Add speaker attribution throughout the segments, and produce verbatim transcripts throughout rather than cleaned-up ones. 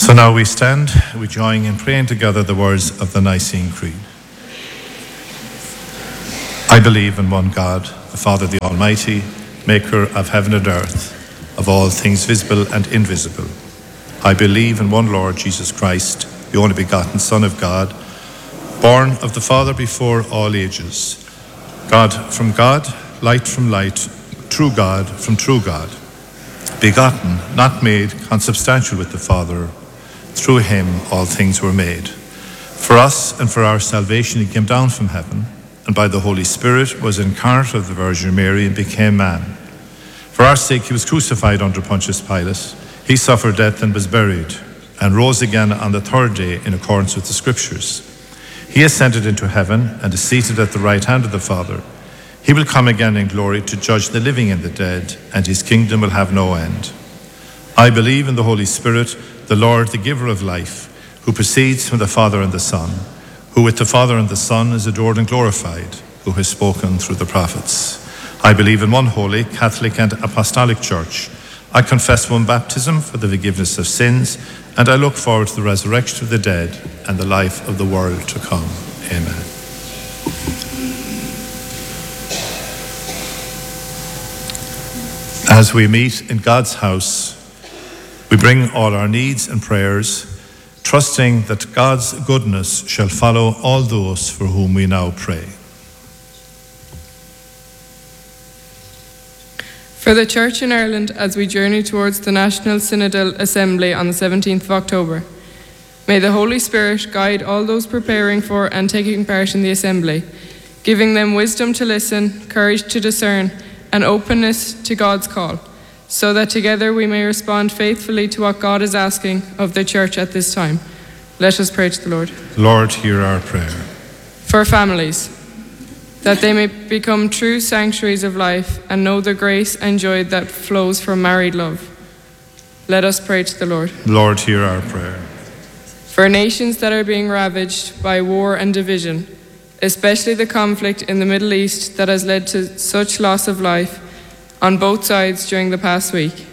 Speaker 1: So now we stand, we join in praying together the words of the Nicene Creed. I believe in one God, the Father, the Almighty, maker of heaven and earth, of all things visible and invisible. I believe in one Lord Jesus Christ, the only begotten Son of God, born of the Father before all ages, God from God, light from light, true God from true God, begotten, not made, consubstantial with the Father. Through him all things were made. For us and for our salvation he came down from heaven, and by the Holy Spirit was incarnate of the Virgin Mary and became man. For our sake he was crucified under Pontius Pilate. He suffered death and was buried, and rose again on the third day in accordance with the Scriptures. He ascended into heaven and is seated at the right hand of the Father. He will come again in glory to judge the living and the dead, and his kingdom will have no end. I believe in the Holy Spirit, the Lord, the giver of life, who proceeds from the Father and the Son, who with the Father and the Son is adored and glorified, who has spoken through the prophets. I believe in one holy, Catholic and Apostolic Church. I confess one baptism for the forgiveness of sins, and I look forward to the resurrection of the dead and the life of the world to come. Amen. As we meet in God's house, we bring all our needs and prayers, trusting that God's goodness shall follow all those for whom we now pray.
Speaker 2: For the Church in Ireland as we journey towards the National Synodal Assembly on the seventeenth of October, may the Holy Spirit guide all those preparing for and taking part in the Assembly, giving them wisdom to listen, courage to discern, and openness to God's call, so that together we may respond faithfully to what God is asking of the Church at this time. Let us pray to the Lord.
Speaker 1: Lord, hear our prayer.
Speaker 2: For families, that they may become true sanctuaries of life and know the grace and joy that flows from married love. Let us pray to the Lord.
Speaker 1: Lord, hear our prayer.
Speaker 2: For nations that are being ravaged by war and division, especially the conflict in the Middle East that has led to such loss of life on both sides during the past week.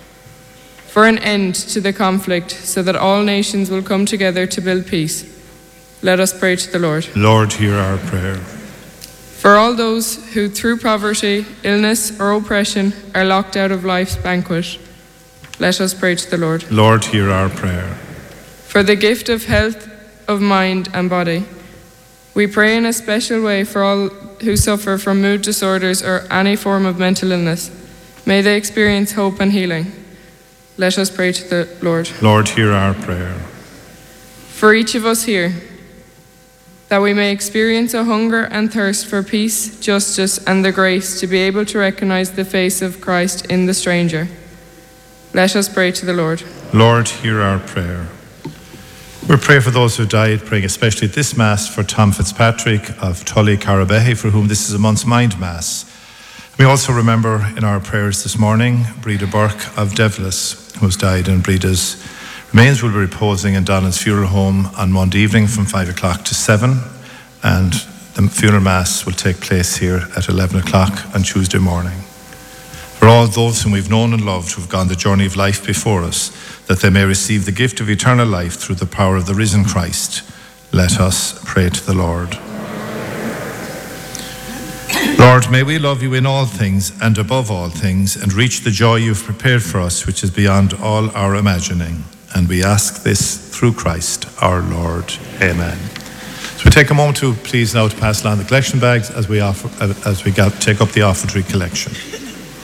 Speaker 2: For an end to the conflict so that all nations will come together to build peace. Let us pray to the Lord.
Speaker 1: Lord, hear our prayer.
Speaker 2: For all those who through poverty, illness or oppression are locked out of life's banquet. Let us pray to the Lord.
Speaker 1: Lord, hear our prayer.
Speaker 2: For the gift of health of mind and body, we pray in a special way for all who suffer from mood disorders or any form of mental illness. May they experience hope and healing. Let us pray to the Lord.
Speaker 1: Lord, hear our prayer.
Speaker 2: For each of us here, that we may experience a hunger and thirst for peace, justice, and the grace to be able to recognize the face of Christ in the stranger. Let us pray to the Lord.
Speaker 1: Lord, hear our prayer. We pray for those who died, praying especially at this Mass for Tom Fitzpatrick of Tully Carabehe, for whom this is a month's mind Mass. We also remember in our prayers this morning Breda Burke of Devlis, who has died, and Breda's remains will be reposing in Donlands Funeral Home on Monday evening from five o'clock to seven, and the funeral Mass will take place here at eleven o'clock on Tuesday morning. For all those whom we've known and loved who have gone the journey of life before us, that they may receive the gift of eternal life through the power of the risen Christ, let us pray to the Lord. Lord, may we love you in all things and above all things, and reach the joy you've prepared for us, which is beyond all our imagining. And we ask this through Christ our Lord. Amen. So we take a moment to please now to pass along the collection bags as we offer, as we take up the offertory collection.